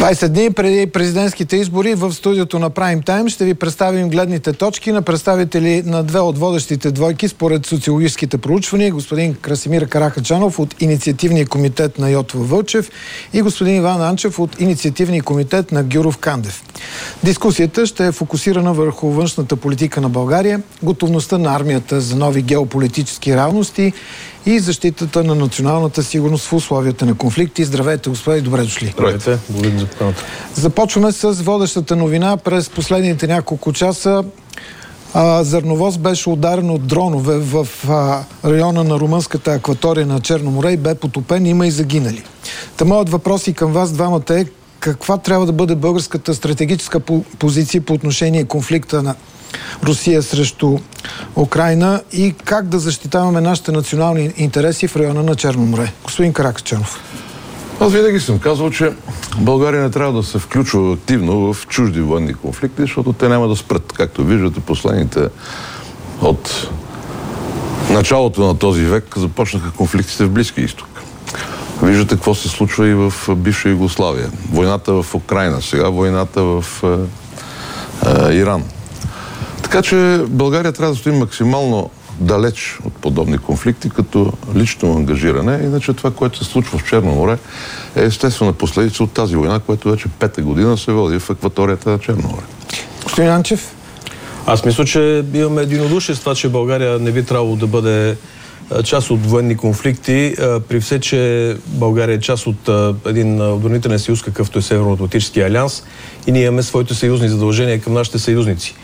20 дни преди президентските избори в студиото на Prime Time ще ви представим гледните точки на представители на две от водещите двойки според социологическите проучвания, господин Красимир Каракачанов от Инициативния комитет на Йотова Вълчев и господин Иван Анчев от Инициативния комитет на Гюров Кандев. Дискусията ще е фокусирана върху външната политика на България, готовността на армията за нови геополитически реалности и защитата на националната сигурност в условията на конфликти. Здравейте, господа, и добре дошли. Здравейте, благодаря за поканата. Започваме с водещата новина. През последните няколко часа зърновоз беше ударен от дронове в района на румънската акватория на Черно море и бе потопен. Има и загинали. Та моят въпрос и към вас двамата е: каква трябва да бъде българската стратегическа позиция по отношение конфликта на Русия срещу Украйна и как да защитаваме нашите национални интереси в района на Черно море? Господин Каракачанов. Аз винаги съм казвал, че България не трябва да се включва активно в чужди военни конфликти, защото те няма да спрат. Както виждате, последните от началото на този век започнаха конфликтите в Близкия изток. Виждате какво се случва и в бивша Югославия. Войната в Украйна, сега войната в Иран. Така че България трябва да стои максимално далеч от подобни конфликти, като лично ангажиране. Иначе това, което се случва в Черно море, е естествена последица от тази война, която вече 5-та година се води в акваторията на Черно море. Господин Анчев? Аз мисля, че имаме единодушие с това, че България не би трябвало да бъде част от военни конфликти, при все, че България е част от един отбранителен съюз, какъвто е Северно-Атлантическия алианс, и ние имаме своите съюзни задължения към нашите съюзници.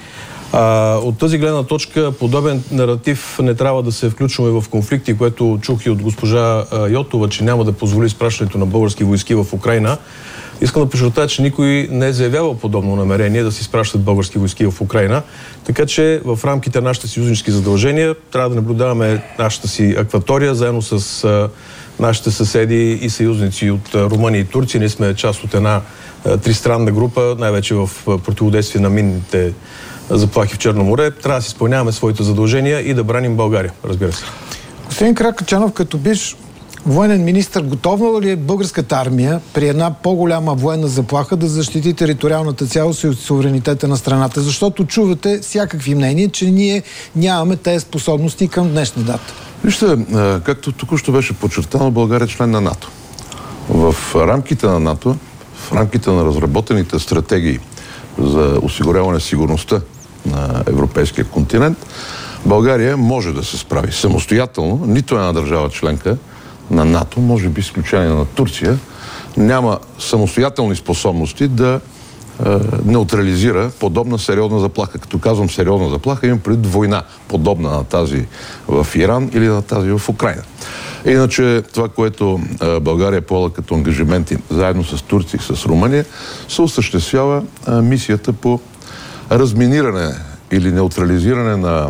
От тази гледна точка подобен наратив не трябва да се включваме в конфликти, което чух и от госпожа Йотова, че няма да позволи изпращането на български войски в Украйна. Искам да подчертая, че никой не е заявявал подобно намерение да се изпращат български войски в Украйна. Така че в рамките на нашите съюзнически задължения трябва да наблюдаваме нашата си акватория, заедно с нашите съседи и съюзници от Румъния и Турция. Ние сме част от една тристранна група, най-вече в противодействие на минните заплахи в Черно море. Трябва да си изпълняваме своите задължения и да браним България, разбира се. Господин Каракачанов, като бивш военен министър, готова ли е българската армия при една по-голяма военна заплаха да защити териториалната цялост и суверенитета на страната? Защото чувате всякакви мнения, че ние нямаме тези способности към днешна дата. Вижте, както току-що беше подчертано, България е член на НАТО. В рамките на НАТО, в рамките на разработените стратегии за осигуряване сигурността на европейския континент, България може да се справи самостоятелно. Нито една държава членка на НАТО, може би изключение на Турция, няма самостоятелни способности да неутрализира подобна сериозна заплаха. Като казвам сериозна заплаха, имам предвид война, подобна на тази в Иран или на тази в Украйна. Иначе това, което България е поела като ангажименти заедно с Турция и с Румъния, се осъществява мисията по разминиране или неутрализиране на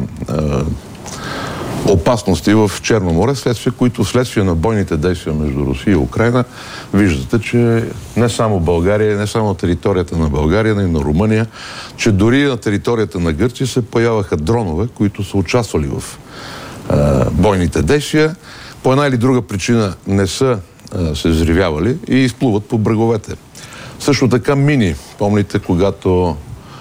опасности в Черно море, следствие на бойните действия между Русия и Украйна. Виждате, че не само България, не само на територията на България, но и на Румъния, че дори на територията на Гърция се появяха дронове, които са участвали в бойните действия. По една или друга причина не са се взривявали и изплуват по бреговете. Също така мини. Помните, когато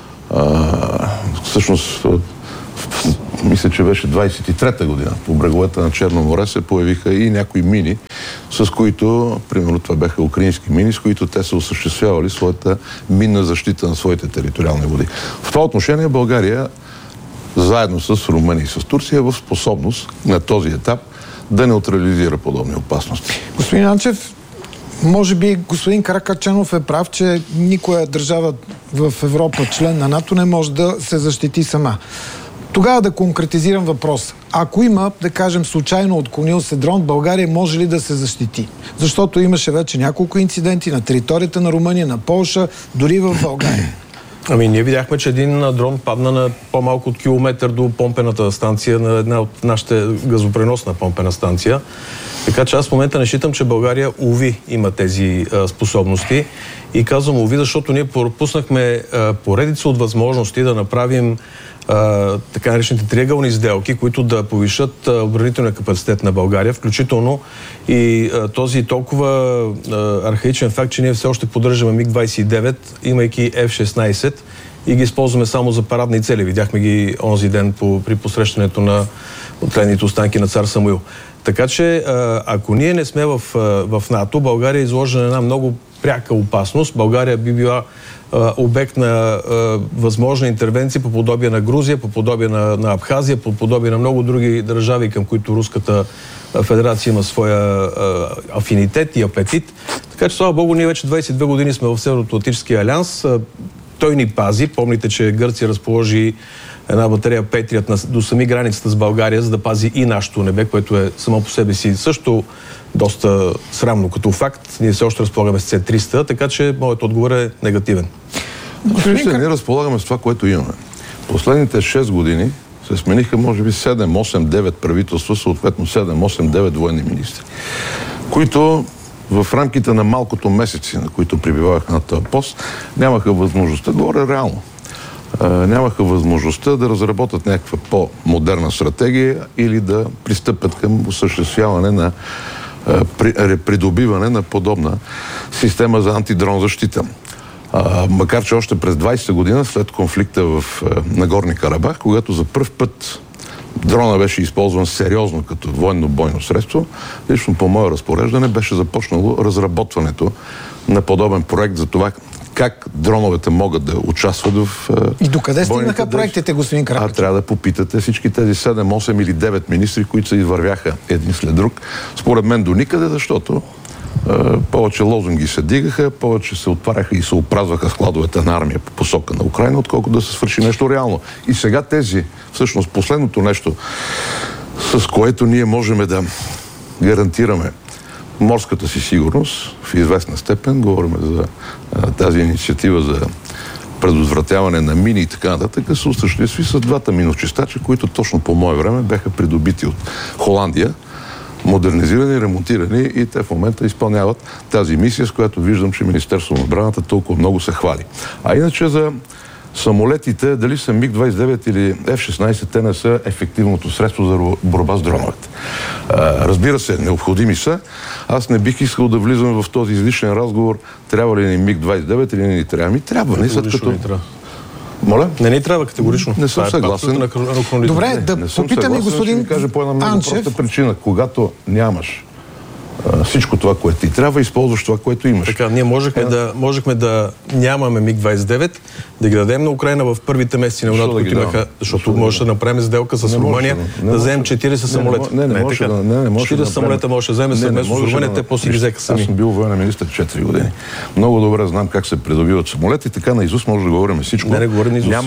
всъщност мисля, че беше 23-та година, по бреговете на Черно море се появиха и някои мини, с които, примерно това бяха украински мини, с които те са осъществявали своята минна защита на своите териториални води. В това отношение България, заедно с Румъния и с Турция, е в способност на този етап да неутрализира подобни опасности. Господин Анчев, може би господин Каракачанов е прав, че никоя държава в Европа, член на НАТО, не може да се защити сама. Тогава да конкретизирам въпрос. Ако има, да кажем, случайно отклонил се дрон, България може ли да се защити? Защото имаше вече няколко инциденти на територията на Румъния, на Полша, дори в България. Ние видяхме, че един дрон падна на по-малко от километър до помпената станция на една от нашите газопреносна помпена станция. Така че аз в момента не считам, че България, уви, има тези способности. И казвам уви, защото ние пропуснахме поредица от възможности да направим така наречените триъгълни сделки, които да повишат отбранителния капацитет на България, включително и този толкова архаичен факт, че ние все още поддържаме МиГ-29, имайки F-16 и ги използваме само за парадни цели. Видяхме ги онзи ден при посрещането на отленните останки на цар Самуил. Така че, ако ние не сме в НАТО, България е изложена една много пряка опасност. България би била обект на възможна интервенция по подобие на Грузия, по подобие на Абхазия, по подобие на много други държави, към които Руската федерация има своя афинитет и апетит. Така че, слава Богу, ние вече 22 години сме в Североатлантическия алианс. Той ни пази. Помните, че Гърция разположи една батерия Петрият до сами границата с България, за да пази и нашето небе, което е само по себе си също доста срамно като факт. Ние все още разполагаме с С-300, така че моят отговор е негативен. Ние разполагаме с това, което имаме. Последните 6 години се смениха може би 7, 8, 9 правителства, съответно 7, 8, 9 военни министри, които в рамките на малкото месеци, на които прибиваваха на този пост, нямаха възможността, говоря реално, нямаха възможността да разработят някаква по-модерна стратегия или да пристъпят към осъществяване на придобиване на подобна система за антидрон защита. Макар че още през 20-та година, след конфликта в Нагорни Карабах, когато за пръв път дрона беше използван сериозно като военно-бойно средство, лично по мое разпореждане беше започнало разработването на подобен проект за това как дроновете могат да участват в И докъде стигнаха проектите, господин Каракачанов? Трябва да попитате всички тези 7, 8 или 9 министри, които се извървяха един след друг. Според мен до никъде, защото повече лозунги се дигаха, повече се отваряха и се опразваха складовете на армия по посока на Украйна, отколкото да се свърши нещо реално. И сега всъщност последното нещо, с което ние можем да гарантираме морската си сигурност в известна степен, говорим за тази инициатива за предотвратяване на мини и така нататък, се осъществи с двата миночистача, които точно по мое време бяха придобити от Холандия, модернизирани, ремонтирани и те в момента изпълняват тази мисия, с която виждам, че Министерството на отбраната толкова много се хвали. А иначе за самолетите, дали са МиГ-29 или F-16, те не са ефективното средство за борба с дроновете. Разбира се, необходими са. Аз не бих искал да влизам в този излишен разговор, трябва ли ни МиГ-29 или не ни трябва. Ми трябва, не след като... Моля? Не ни трябва категорично. Не съм съгласен. Добре, да попитаме господин кажа по една много Анчев. проста причина. Когато нямаш всичко това, което ти трябва, използваш това, което имаш. Така, ние можехме да нямаме МиГ-29, да ги дадем на Украйна в първите месеци на войната, които имаха, защото можеше да направим сделка с Румъния, да вземем 40 самолета. Не може 40 самолета може да вземем съвместно с Румъния, те после ги взеха сами. Аз съм бил военен министър 4 години. Много добре знам как се придобиват самолети, така наизуст може да говорим всичко. Не говорим наизуст.